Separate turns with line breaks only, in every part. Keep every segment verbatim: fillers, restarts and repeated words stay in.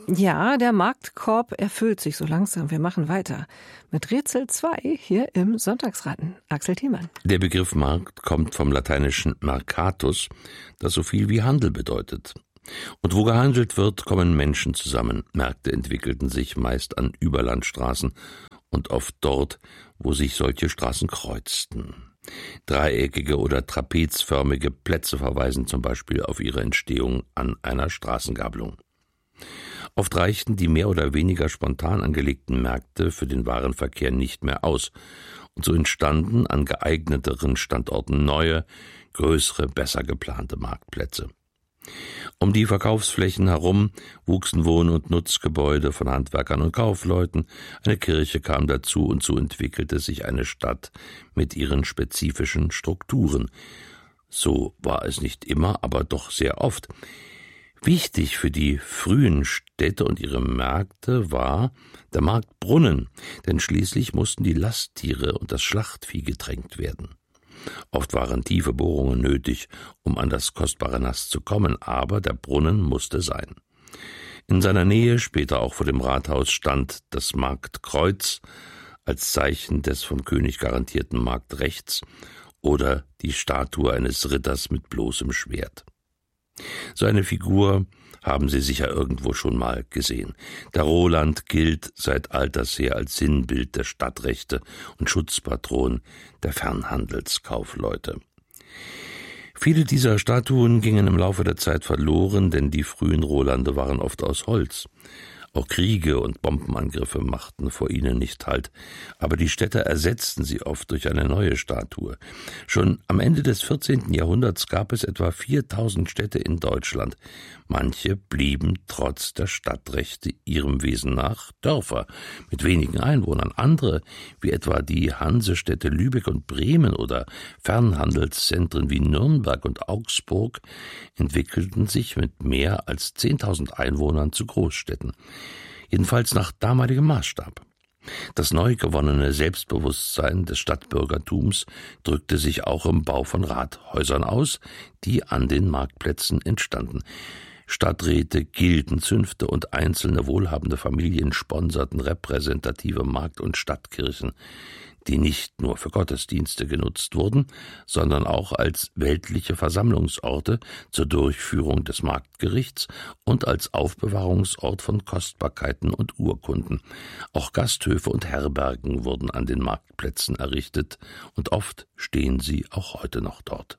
Ja, der Marktkorb erfüllt sich so langsam. Wir machen weiter mit Rätsel zwei hier im Sonntagsraten. Axel Thiemann.
Der Begriff Markt kommt vom lateinischen Mercatus, das so viel wie Handel bedeutet. Und wo gehandelt wird, kommen Menschen zusammen. Märkte entwickelten sich meist an Überlandstraßen und oft dort, wo sich solche Straßen kreuzten. Dreieckige oder trapezförmige Plätze verweisen zum Beispiel auf ihre Entstehung an einer Straßengabelung. Oft reichten die mehr oder weniger spontan angelegten Märkte für den Warenverkehr nicht mehr aus, und so entstanden an geeigneteren Standorten neue, größere, besser geplante Marktplätze. Um die Verkaufsflächen herum wuchsen Wohn- und Nutzgebäude von Handwerkern und Kaufleuten, eine Kirche kam dazu und so entwickelte sich eine Stadt mit ihren spezifischen Strukturen. So war es nicht immer, aber doch sehr oft. Wichtig für die frühen Städte und ihre Märkte war der Marktbrunnen, denn schließlich mussten die Lasttiere und das Schlachtvieh getränkt werden. Oft waren tiefe Bohrungen nötig, um an das kostbare Nass zu kommen, aber der Brunnen musste sein. In seiner Nähe, später auch vor dem Rathaus, stand das Marktkreuz als Zeichen des vom König garantierten Marktrechts oder die Statue eines Ritters mit bloßem Schwert. So eine Figur haben Sie sicher irgendwo schon mal gesehen. Der Roland gilt seit alters her als Sinnbild der Stadtrechte und Schutzpatron der Fernhandelskaufleute. Viele dieser Statuen gingen im Laufe der Zeit verloren, denn die frühen Rolande waren oft aus Holz. Auch Kriege und Bombenangriffe machten vor ihnen nicht Halt, aber die Städter ersetzten sie oft durch eine neue Statue. Schon am Ende des vierzehnten Jahrhunderts gab es etwa viertausend Städte in Deutschland. Manche blieben trotz der Stadtrechte ihrem Wesen nach Dörfer mit wenigen Einwohnern. Andere, wie etwa die Hansestädte Lübeck und Bremen oder Fernhandelszentren wie Nürnberg und Augsburg, entwickelten sich mit mehr als zehntausend Einwohnern zu Großstädten. Jedenfalls nach damaligem Maßstab. Das neu gewonnene Selbstbewusstsein des Stadtbürgertums drückte sich auch im Bau von Rathäusern aus, die an den Marktplätzen entstanden. Stadträte, Gilden, Zünfte und einzelne wohlhabende Familien sponserten repräsentative Markt- und Stadtkirchen, die nicht nur für Gottesdienste genutzt wurden, sondern auch als weltliche Versammlungsorte zur Durchführung des Marktgerichts und als Aufbewahrungsort von Kostbarkeiten und Urkunden. Auch Gasthöfe und Herbergen wurden an den Marktplätzen errichtet, und oft stehen sie auch heute noch dort.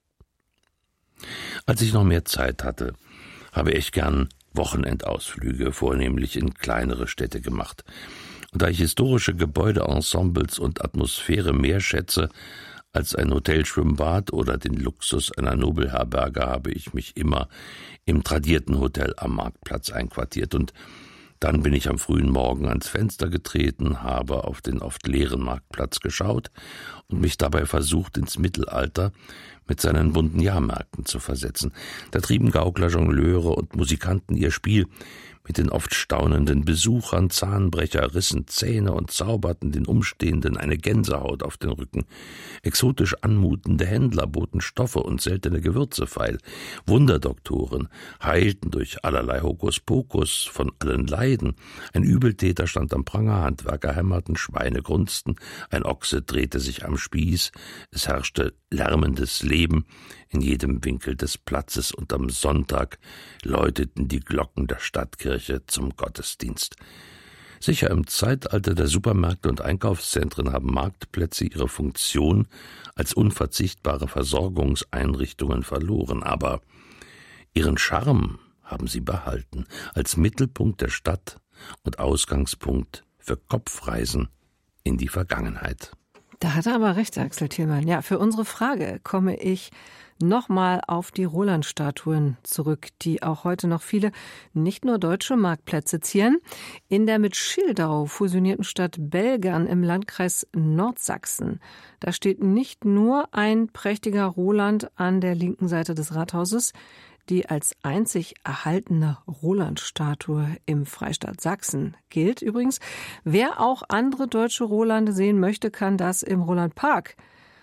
Als ich noch mehr Zeit hatte, habe ich gern Wochenendausflüge, vornehmlich in kleinere Städte gemacht. Und da ich historische Gebäudeensembles und Atmosphäre mehr schätze als ein Hotelschwimmbad oder den Luxus einer Nobelherberge, habe ich mich immer im tradierten Hotel am Marktplatz einquartiert. Und dann bin ich am frühen Morgen ans Fenster getreten, habe auf den oft leeren Marktplatz geschaut und mich dabei versucht, ins Mittelalter mit seinen bunten Jahrmärkten zu versetzen. Da trieben Gaukler, Jongleure und Musikanten ihr Spiel mit den oft staunenden Besuchern. Zahnbrecher rissen Zähne und zauberten den Umstehenden eine Gänsehaut auf den Rücken. Exotisch anmutende Händler boten Stoffe und seltene Gewürze feil. Wunderdoktoren heilten durch allerlei Hokuspokus von allen Leiden. Ein Übeltäter stand am Pranger, Handwerker hämmerten, Schweine grunzten, ein Ochse drehte sich am Spieß. Es herrschte lärmendes Leben in jedem Winkel des Platzes, und am Sonntag läuteten die Glocken der Stadtkirche zum Gottesdienst. Sicher, im Zeitalter der Supermärkte und Einkaufszentren haben Marktplätze ihre Funktion als unverzichtbare Versorgungseinrichtungen verloren, aber ihren Charme haben sie behalten, als Mittelpunkt der Stadt und Ausgangspunkt für Kopfreisen in die Vergangenheit.
Da hat er aber recht, Axel Thiemann. Ja, für unsere Frage komme ich nochmal auf die Roland-Statuen zurück, die auch heute noch viele, nicht nur deutsche Marktplätze zieren. In der mit Schildau fusionierten Stadt Belgern im Landkreis Nordsachsen, da steht nicht nur ein prächtiger Roland an der linken Seite des Rathauses, die als einzig erhaltene Roland-Statue im Freistaat Sachsen gilt. Übrigens, wer auch andere deutsche Rolande sehen möchte, kann das im Roland-Park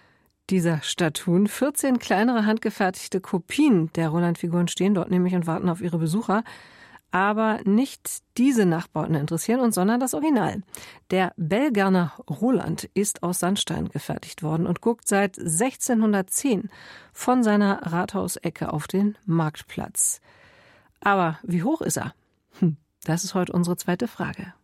dieser Statuen. vierzehn kleinere handgefertigte Kopien der Roland-Figuren stehen dort nämlich und warten auf ihre Besucher. Aber nicht diese Nachbauten interessieren uns, sondern das Original. Der Bellgerner Roland ist aus Sandstein gefertigt worden und guckt seit sechzehnhundertzehn von seiner Rathausecke auf den Marktplatz. Aber wie hoch ist er? Hm, das ist heute unsere zweite Frage.